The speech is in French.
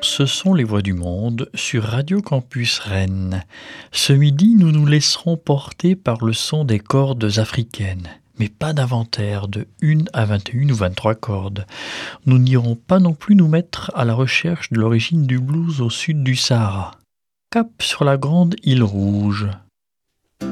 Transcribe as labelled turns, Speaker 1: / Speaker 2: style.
Speaker 1: ce sont les voix du monde sur Radio Campus Rennes. Ce midi, nous nous laisserons porter par le son des cordes africaines, mais pas d'inventaire de 1 à 21 ou 23 cordes. Nous n'irons pas non plus nous mettre à la recherche de l'origine du blues au sud du Sahara. Cap sur la grande île Rouge,